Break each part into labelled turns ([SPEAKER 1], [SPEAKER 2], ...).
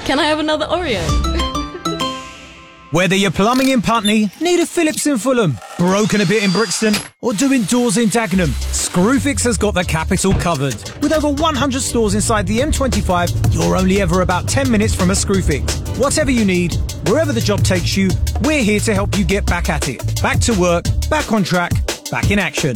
[SPEAKER 1] Can I have another Oreo?
[SPEAKER 2] Whether you're plumbing in Putney, need a Phillips in Fulham, broken a bit in Brixton, or doing doors in Dagenham, Screwfix has got the capital covered. With over 100 stores inside the M25, you're only ever about 10 minutes from a Screwfix. Whatever you need, wherever the job takes you, we're here to help you get back at it. Back to work, back on track, back in action.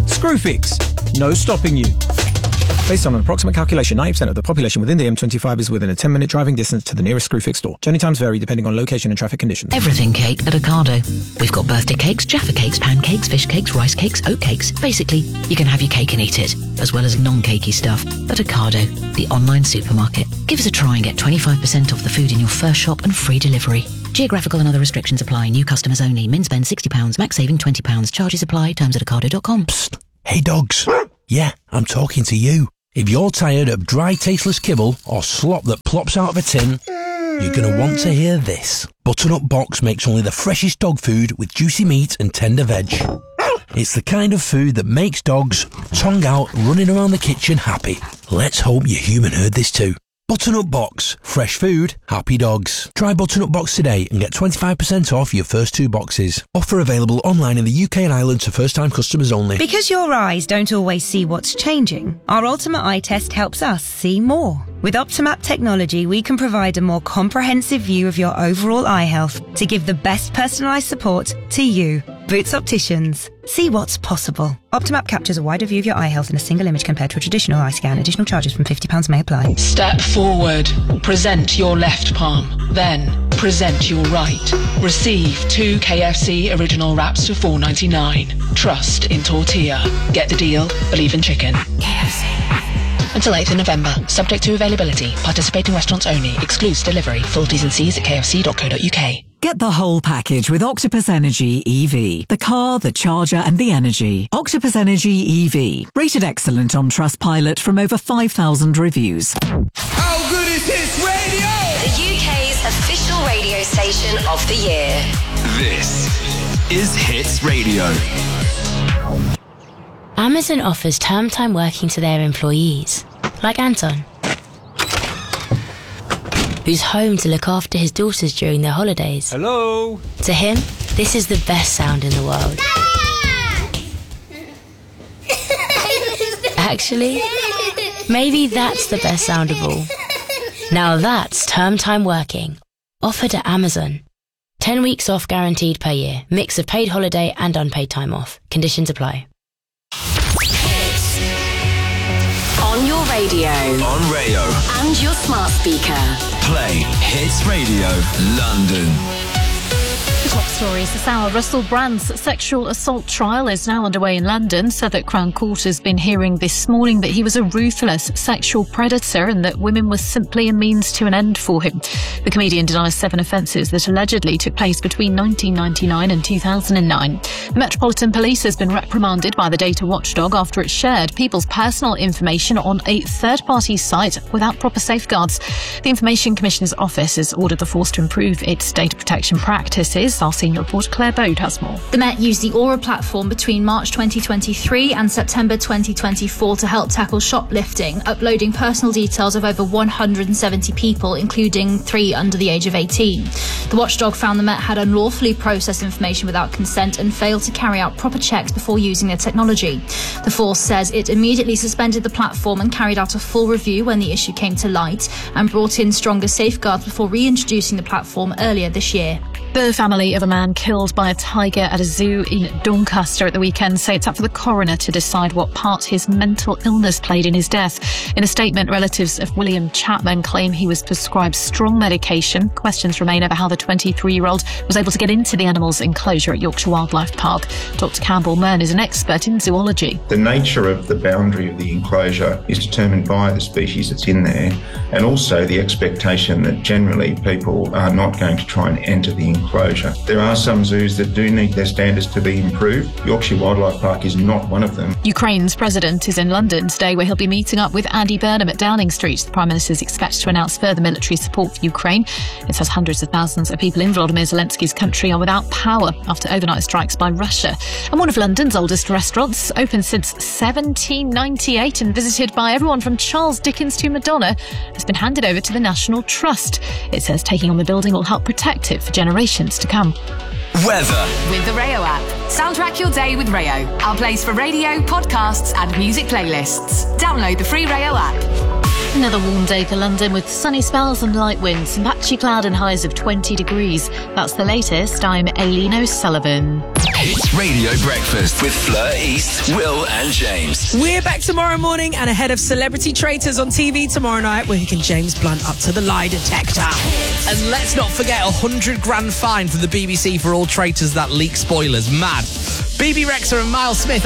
[SPEAKER 2] Screwfix, no stopping you. Based on an approximate calculation, 90% of the population within the M25 is within a 10-minute driving distance to the nearest Screwfix store. Journey times vary depending on location and traffic conditions.
[SPEAKER 3] Everything cake at Ocado. We've got birthday cakes, Jaffa cakes, pancakes, fish cakes, rice cakes, oat cakes. Basically, you can have your cake and eat it, as well as non-cakey stuff at Ocado, the online supermarket. Give us a try and get 25% off the food in your first shop and free delivery. Geographical and other restrictions apply. New customers only. Min spend £60, max saving £20. Charges apply. Terms at ocado.com.
[SPEAKER 4] Psst. Hey dogs. Yeah, I'm talking to you. If you're tired of dry, tasteless kibble or slop that plops out of a tin, you're going to want to hear this. Butternut Box makes only the freshest dog food with juicy meat and tender veg. It's the kind of food that makes dogs, tongue out, running around the kitchen happy. Let's hope your human heard this too. Butternut Box. Fresh food, happy dogs. Try Butternut Box today and get 25% off your first 2 boxes. Offer available online in the UK and Ireland to first-time customers only.
[SPEAKER 5] Because your eyes don't always see what's changing, our Ultimate Eye Test helps us see more. With Optimap technology, we can provide a more comprehensive view of your overall eye health to give the best personalised support to you. Boots Opticians. See what's possible. Optimap captures a wider view of your eye health in a single image compared to a traditional eye scan. Additional charges from £50 may apply.
[SPEAKER 6] Step forward. Present your left palm. Then present your right. Receive 2 KFC original wraps for $4.99. Trust in tortilla. Get the deal. Believe in chicken.
[SPEAKER 3] KFC.
[SPEAKER 6] Until 8th of November. Subject to availability. Participating restaurants only. Excludes delivery. Full T's and C's at kfc.co.uk.
[SPEAKER 7] Get the whole package with Octopus Energy EV. The car, the charger and the energy. Octopus Energy EV. Rated excellent on Trustpilot from over 5,000 reviews.
[SPEAKER 8] How good is Hits Radio?
[SPEAKER 9] The UK's official radio station of the year.
[SPEAKER 8] This is Hits Radio.
[SPEAKER 10] Amazon offers term time working to their employees, like Anton, who's home to look after his daughters during their holidays.
[SPEAKER 2] Hello?
[SPEAKER 10] To him, this is the best sound in the world. Actually, maybe that's the best sound of all. Now that's term time working, offered at Amazon. 10 weeks off guaranteed per year. Mix of paid holiday and unpaid time off. Conditions apply.
[SPEAKER 9] On your radio.
[SPEAKER 8] On Rayo.
[SPEAKER 9] And your smart speaker.
[SPEAKER 8] Play Hits Radio London.
[SPEAKER 11] Top stories this hour. Russell Brand's sexual assault trial is now underway in London. Southwark Crown Court has been hearing this morning that he was a ruthless sexual predator and that women were simply a means to an end for him. The comedian denies 7 offences that allegedly took place between 1999 and 2009. The Metropolitan Police has been reprimanded by the data watchdog after it shared people's personal information on a third-party site without proper safeguards. The Information Commissioner's Office has ordered the force to improve its data protection practices. Our senior reporter Claire Bode has more.
[SPEAKER 12] The Met used the Aura platform between March 2023 and September 2024 to help tackle shoplifting, uploading personal details of over 170 people, including 3 under the age of 18. The watchdog found the Met had unlawfully processed information without consent and failed to carry out proper checks before using the technology. The force says it immediately suspended the platform and carried out a full review when the issue came to light and brought in stronger safeguards before reintroducing the platform earlier this year.
[SPEAKER 11] The family of a man killed by a tiger at a zoo in Doncaster at the weekend say it's up for the coroner to decide what part his mental illness played in his death. In a statement, relatives of William Chapman claim he was prescribed strong medication. Questions remain over how the 23-year-old was able to get into the animal's enclosure at Yorkshire Wildlife Park. Dr Campbell Myrne is an expert in zoology.
[SPEAKER 13] The nature of the boundary of the enclosure is determined by the species that's in there, and also the expectation that generally people are not going to try and enter the enclosure enclosure. There are some zoos that do need their standards to be improved. Yorkshire Wildlife Park is not one of them.
[SPEAKER 11] Ukraine's president is in London today, where he'll be meeting up with Andy Burnham at Downing Street. The Prime Minister is expected to announce further military support for Ukraine. It says hundreds of thousands of people in Volodymyr Zelensky's country are without power after overnight strikes by Russia. And one of London's oldest restaurants, open since 1798 and visited by everyone from Charles Dickens to Madonna, has been handed over to the National Trust. It says taking on the building will help protect it for generations to come.
[SPEAKER 8] Weather.
[SPEAKER 1] With the Rayo app. Soundtrack your day with Rayo. Our place for radio, podcasts and music playlists. Download the free Rayo app.
[SPEAKER 11] Another warm day for London with sunny spells and light winds, some patchy cloud and highs of 20 degrees. That's the latest. I'm Aileen O'Sullivan.
[SPEAKER 8] Hits Radio Breakfast with Fleur East, Will and James.
[SPEAKER 14] We're back tomorrow morning and ahead of Celebrity Traitors on TV tomorrow night. We're hooking James Blunt up to the lie detector.
[SPEAKER 15] And let's not forget £100,000 fine from the BBC for all traitors that leak spoilers. Mad. BB Rexha and Miles Smith